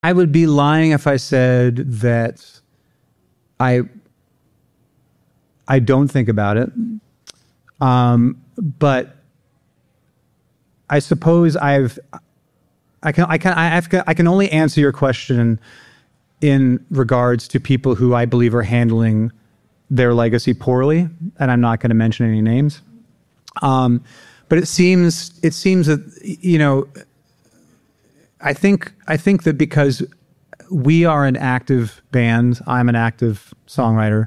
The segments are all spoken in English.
I would be lying if I said that I don't think about it. But I suppose I can only answer your question in regards to people who I believe are handling their legacy poorly, and I'm not going to mention any names. But it seems that, I think that because we are an active band, I'm an active songwriter,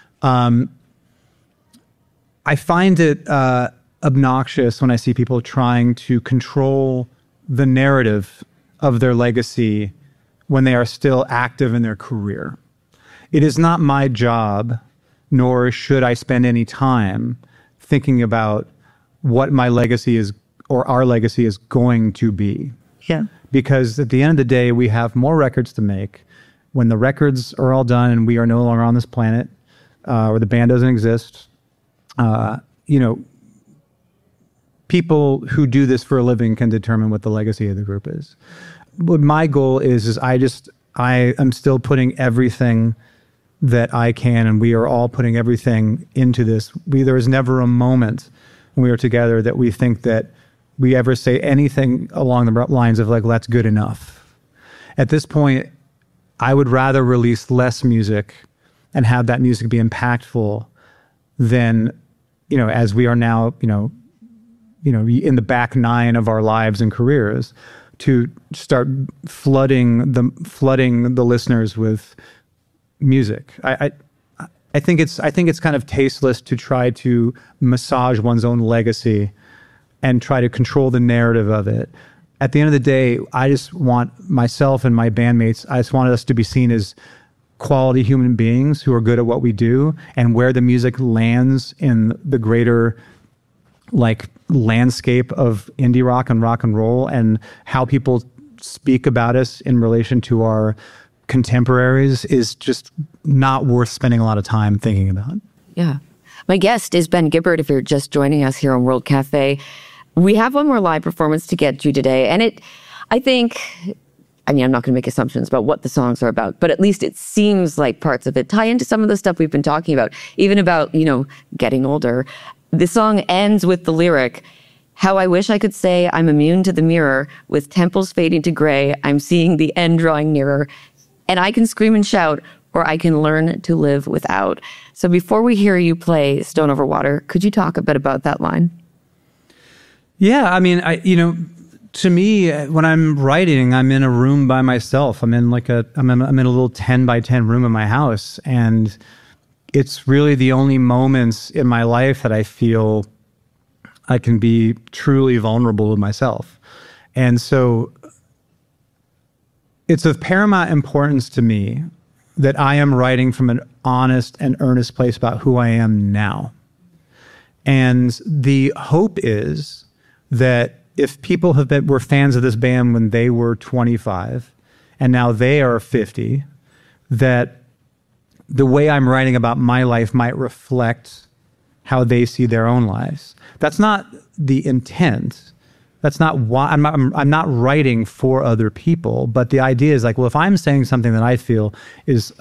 I find it obnoxious when I see people trying to control the narrative of their legacy when they are still active in their career. It is not my job, nor should I spend any time thinking about what my legacy is or our legacy is going to be. Yeah. Because at the end of the day, we have more records to make. When the records are all done and we are no longer on this planet, or the band doesn't exist, people who do this for a living can determine what the legacy of the group is. What my goal is I am still putting everything that I can, and we are all putting everything into this. There is never a moment when we are together that we think that we ever say anything along the lines of like, that's good enough. At this point, I would rather release less music and have that music be impactful than, as we are now, in the back nine of our lives and careers, to start flooding the listeners with music. I think it's kind of tasteless to try to massage one's own legacy and try to control the narrative of it. At the end of the day, I just want myself and my bandmates, I just wanted us to be seen as quality human beings who are good at what we do, and where the music lands in the greater landscape of indie rock and rock and roll, and how people speak about us in relation to our contemporaries is just not worth spending a lot of time thinking about. Yeah. My guest is Ben Gibbard, if you're just joining us here on World Cafe. We have one more live performance to get to today, and I'm not going to make assumptions about what the songs are about, but at least it seems like parts of it tie into some of the stuff we've been talking about, even about, getting older. The song ends with the lyric, "How I wish I could say I'm immune to the mirror, with temples fading to gray, I'm seeing the end drawing nearer, and I can scream and shout, or I can learn to live without." So before we hear you play Stone Over Water, could you talk a bit about that line? Yeah, to me, when I'm writing, I'm in a room by myself. I'm in I'm in a little 10 by 10 room in my house, and it's really the only moments in my life that I feel I can be truly vulnerable with myself. And so it's of paramount importance to me that I am writing from an honest and earnest place about who I am now. And the hope is that if people were fans of this band when they were 25 and now they are 50, that the way I'm writing about my life might reflect how they see their own lives. That's not the intent. That's not why I'm not writing for other people. But the idea is if I'm saying something that I feel is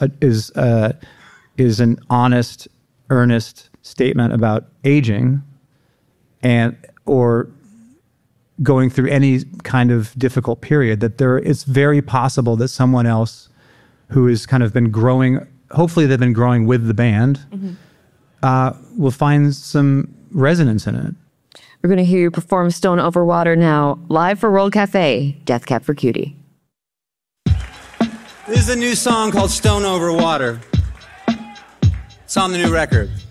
an honest, earnest statement about aging or going through any kind of difficult period, it's very possible that someone else who has kind of been growing, hopefully they've been growing with the band, will find some resonance in it. We're going to hear you perform Stone Over Water now, live for World Cafe, Death Cab for Cutie. This is a new song called Stone Over Water. It's on the new record.